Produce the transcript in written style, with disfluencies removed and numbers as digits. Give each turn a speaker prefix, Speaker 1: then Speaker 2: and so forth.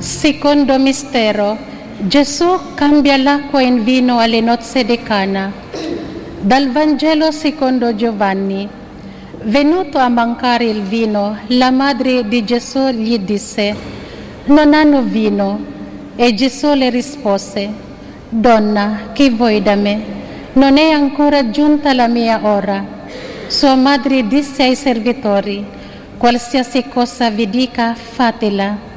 Speaker 1: Secondo mistero, Gesù cambia l'acqua in vino alle nozze di Cana. Dal Vangelo secondo Giovanni. Venuto a mancare il vino, la madre di Gesù gli disse: «Non hanno vino». E Gesù le rispose: «Donna, che vuoi da me? Non è ancora giunta la mia ora». Sua madre disse ai servitori: «Qualsiasi cosa vi dica, fatela».